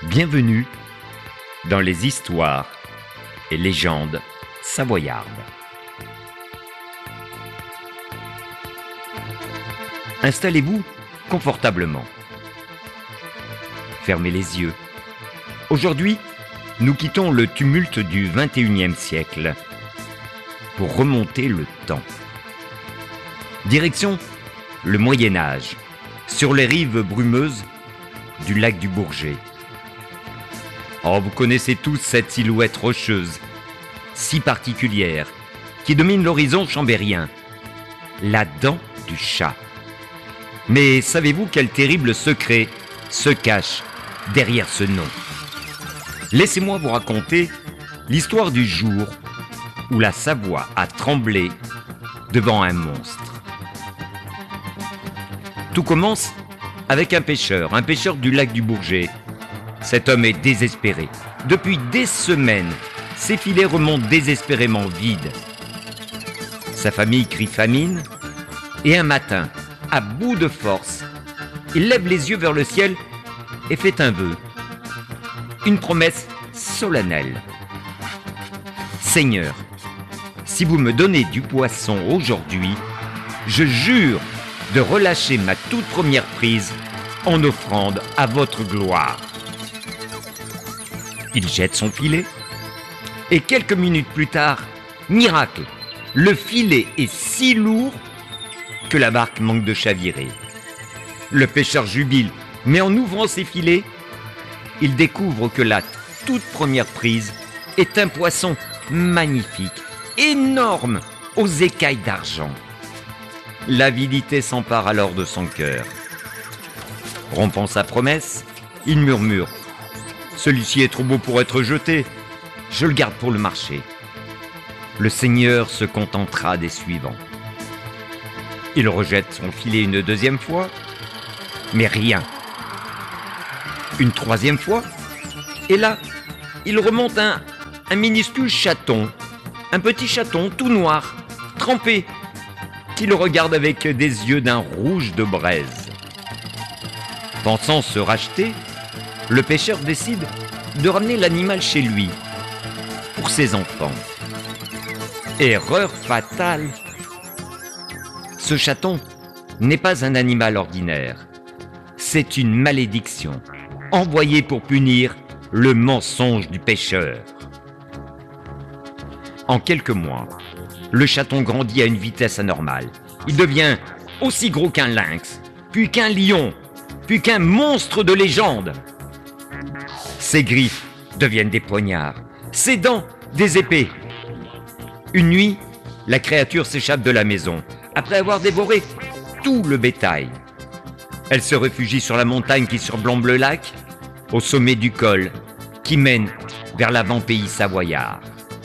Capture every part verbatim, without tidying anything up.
Bienvenue dans les histoires et légendes savoyardes. Installez-vous confortablement. Fermez les yeux. Aujourd'hui, nous quittons le tumulte du vingt et unième siècle pour remonter le temps. Direction le Moyen Âge, sur les rives brumeuses du lac du Bourget. Oh, vous connaissez tous cette silhouette rocheuse, si particulière, qui domine l'horizon chambérien, la dent du chat. Mais savez-vous quel terrible secret se cache derrière ce nom? Laissez-moi vous raconter l'histoire du jour où la Savoie a tremblé devant un monstre. Tout commence avec un pêcheur, un pêcheur du lac du Bourget. Cet homme est désespéré. Depuis des semaines, ses filets remontent désespérément vides. Sa famille crie famine, et un matin, à bout de force, il lève les yeux vers le ciel et fait un vœu. Une promesse solennelle. Seigneur, si vous me donnez du poisson aujourd'hui, je jure de relâcher ma toute première prise en offrande à votre gloire. Il jette son filet et quelques minutes plus tard, miracle, le filet est si lourd que la barque manque de chavirer. Le pêcheur jubile, mais en ouvrant ses filets, il découvre que la toute première prise est un poisson magnifique, énorme, aux écailles d'argent. L'avidité s'empare alors de son cœur. Rompant sa promesse, il murmure « Celui-ci est trop beau pour être jeté, je le garde pour le marché. » Le Seigneur se contentera des suivants. Il rejette son filet une deuxième fois, mais rien. Une troisième fois, et là, il remonte un, un minuscule chaton, un petit chaton tout noir, trempé, qui le regarde avec des yeux d'un rouge de braise. Pensant se racheter, le pêcheur décide de ramener l'animal chez lui, pour ses enfants. Erreur fatale! Ce chaton n'est pas un animal ordinaire. C'est une malédiction, envoyée pour punir le mensonge du pêcheur. En quelques mois, le chaton grandit à une vitesse anormale. Il devient aussi gros qu'un lynx, puis qu'un lion, puis qu'un monstre de légende. Ses griffes deviennent des poignards, ses dents des épées. Une nuit, la créature s'échappe de la maison, après avoir dévoré tout le bétail. Elle se réfugie sur la montagne qui surplombe le lac, au sommet du col, qui mène vers l'avant-pays savoyard.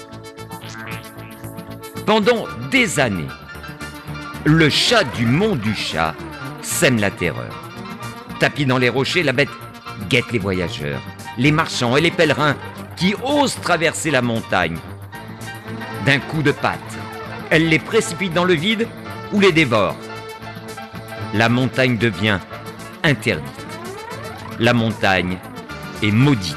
Pendant des années, le chat du Mont du Chat sème la terreur. Tapis dans les rochers, la bête guette les voyageurs, les marchands et les pèlerins qui osent traverser la montagne. D'un coup de patte, elle les précipite dans le vide ou les dévore. La montagne devient interdite. La montagne est maudite.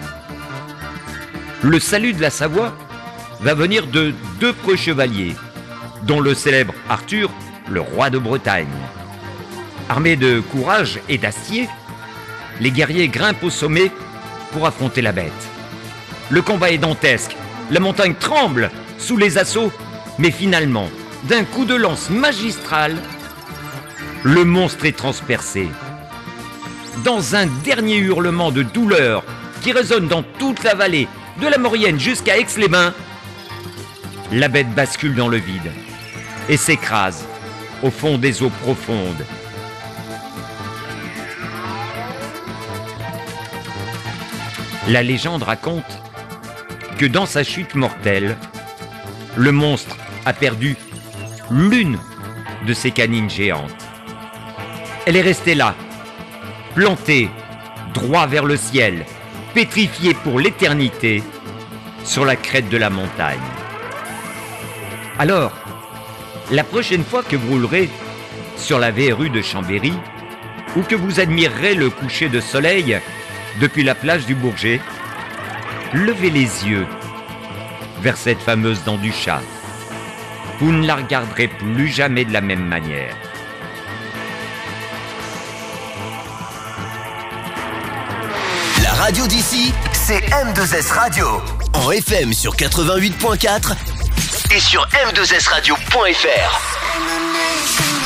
Le salut de la Savoie va venir de deux preux chevaliers, dont le célèbre Arthur, le roi de Bretagne. Armés de courage et d'acier, les guerriers grimpent au sommet pour affronter la bête. Le combat est dantesque, la montagne tremble sous les assauts, mais finalement, d'un coup de lance magistral, le monstre est transpercé. Dans un dernier hurlement de douleur qui résonne dans toute la vallée, de la Maurienne jusqu'à Aix-les-Bains, la bête bascule dans le vide et s'écrase au fond des eaux profondes. La légende raconte que dans sa chute mortelle, le monstre a perdu l'une de ses canines géantes. Elle est restée là, plantée, droit vers le ciel, pétrifiée pour l'éternité, sur la crête de la montagne. Alors, la prochaine fois que vous roulerez sur la verrue de Chambéry, ou que vous admirerez le coucher de soleil depuis la plage du Bourget, levez les yeux vers cette fameuse dent du chat. Vous ne la regarderez plus jamais de la même manière. La radio d'ici, c'est M deux S Radio. En F M sur quatre-vingt-huit point quatre et sur m deux s radio point f r.